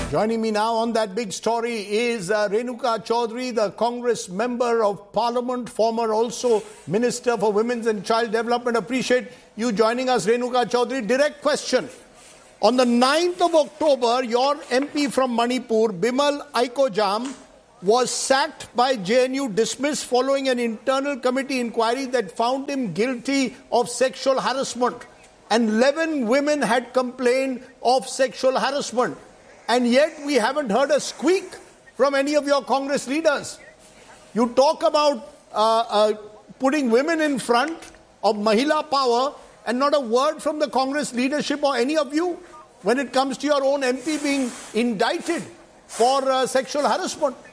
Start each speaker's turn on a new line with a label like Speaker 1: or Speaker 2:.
Speaker 1: Joining me now on that big story is Renuka Chaudhary, the Congress Member of Parliament, former also Minister for Women's and Child Development. Appreciate you joining us, Renuka Chaudhary. Direct question. On the 9th of October, your MP from Manipur, Bimal Aikojam, was sacked by JNU, dismissed following an internal committee inquiry that found him guilty of sexual harassment. And 11 women had complained of sexual harassment. And yet we haven't heard a squeak from any of your Congress leaders. You talk about putting women in front of Mahila power and not a word from the Congress leadership or any of you when it comes to your own MP being indicted for sexual harassment.